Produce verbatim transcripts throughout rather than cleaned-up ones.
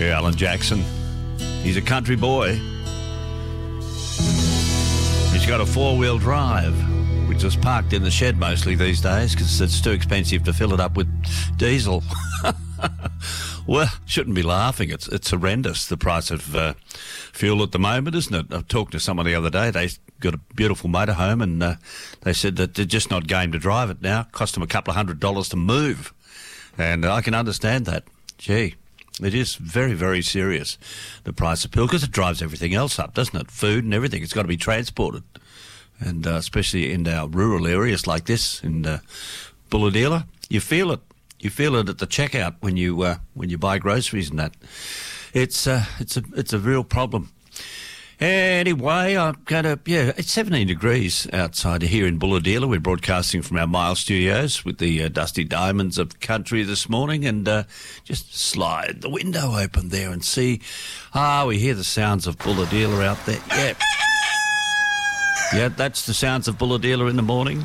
Yeah, Alan Jackson. He's a country boy. He's got a four-wheel drive, which is parked in the shed mostly these days because it's too expensive to fill it up with diesel. Well, shouldn't be laughing. It's it's horrendous, the price of uh, fuel at the moment, isn't it? I talked to someone the other day. They got a beautiful motorhome and uh, they said that they're just not game to drive it now. Cost them a couple of hundred dollars to move. And I can understand that. Gee, it is very, very serious, the price of fuel, because it drives everything else up, doesn't it? Food and everything. It's got to be transported. And uh, especially in our rural areas like this, in uh, Bulahdelah, you feel it. You feel it at the checkout when you uh, when you buy groceries and that. It's uh, it's a it's a real problem. Anyway, I'm going to yeah. It's seventeen degrees outside here in Bulahdelah. We're broadcasting from our Mile Studios with the uh, Dusty Diamonds of country this morning, and uh, just slide the window open there and see. Ah, we hear the sounds of Bulahdelah out there. Yeah, yeah, that's the sounds of Bulahdelah in the morning.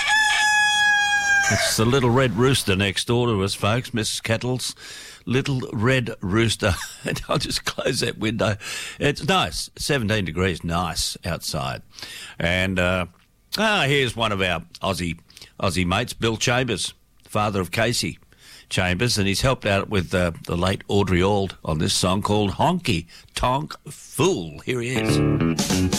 It's the little red rooster next door to us, folks, Missus Kettle's little red rooster. And I'll just close that window. It's nice, seventeen degrees, nice outside. And uh, ah, here's one of our Aussie Aussie mates, Bill Chambers, father of Casey Chambers, and he's helped out with uh, the late Audrey Auld on this song called Honky Tonk Fool. Here he is.